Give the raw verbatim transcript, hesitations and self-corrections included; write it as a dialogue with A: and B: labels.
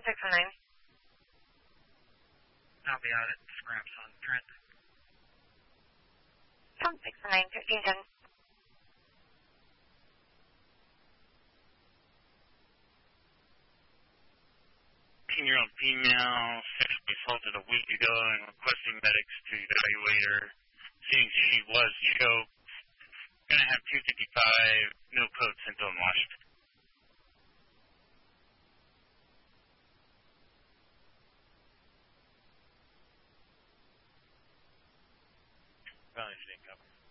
A: six one nine.
B: I'll be out at Scraps on Trent.
A: Sound six one nine, fifteen ten.
B: eighteen-year-old female, sexually assaulted a week ago and requesting medics to evaluate her. Seeing she was choked. Going to have two fifty-five, no code sent on Washington.
C: Valley State cover.